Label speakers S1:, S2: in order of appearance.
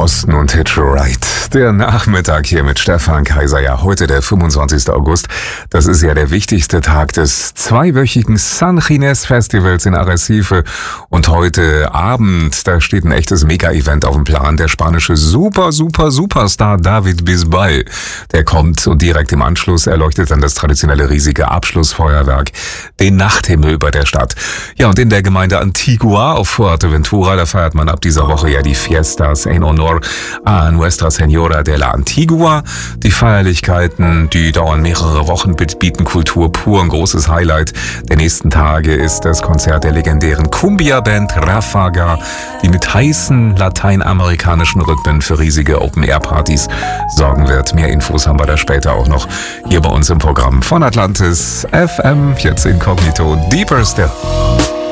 S1: Boston und Hitch a Ride. Der Nachmittag hier mit Stefan Kaiser. Ja, heute der 25. August. Das ist ja der wichtigste Tag des zweiwöchigen San Ginés Festivals in Arrecife. Und heute Abend, da steht ein echtes Mega-Event auf dem Plan. Der spanische Superstar David Bisbal. Der kommt und direkt im Anschluss erleuchtet dann das traditionelle riesige Abschlussfeuerwerk den Nachthimmel über der Stadt. Ja, und in der Gemeinde Antigua auf Fuerteventura, da feiert man ab dieser Woche ja die Fiestas en honor a Nuestra Señora de la Antigua. Die Feierlichkeiten, die dauern mehrere Wochen, bieten Kultur pur. Ein großes Highlight der nächsten Tage ist das Konzert der legendären Cumbia-Band Ráfaga, die mit heißen lateinamerikanischen Rhythmen für riesige Open-Air-Partys sorgen wird. Mehr Infos haben wir da später auch noch hier bei uns im Programm von Atlantis FM, jetzt inkognito, Deeper Still.